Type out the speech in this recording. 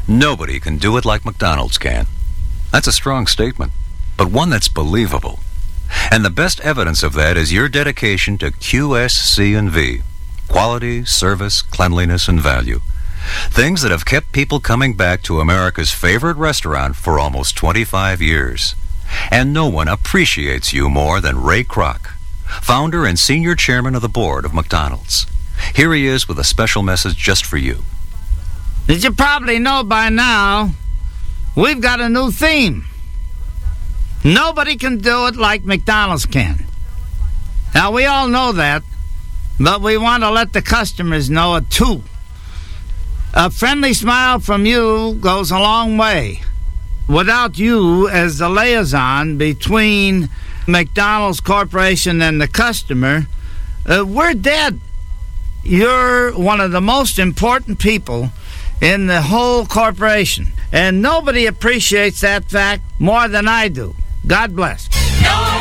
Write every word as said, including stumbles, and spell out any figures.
Nobody can do it like McDonald's can. That's a strong statement, but one that's believable. And the best evidence of that is your dedication to Q S C and V. Quality, service, cleanliness, and value. Things that have kept people coming back to America's favorite restaurant for almost twenty-five years. And no one appreciates you more than Ray Kroc, founder and senior chairman of the board of McDonald's. Here he is with a special message just for you. As you probably know by now, we've got a new theme. Nobody can do it like McDonald's can. Now, we all know that, but we want to let the customers know it too. A friendly smile from you goes a long way. Without you as the liaison between McDonald's Corporation and the customer, uh, we're dead. You're one of the most important people in the whole corporation, and nobody appreciates that fact more than I do. God bless.